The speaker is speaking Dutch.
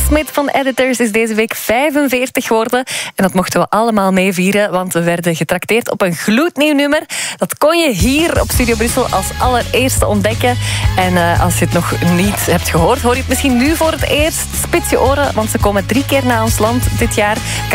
Smit van Editors is deze week 45 geworden. En dat mochten we allemaal meevieren, want we werden getrakteerd op een gloednieuw nummer. Dat kon je hier op Studio Brussel als allereerste ontdekken. En als je het nog niet hebt gehoord, hoor je het misschien nu voor het eerst. Spits je oren, want ze komen 3 keer naar ons land dit jaar.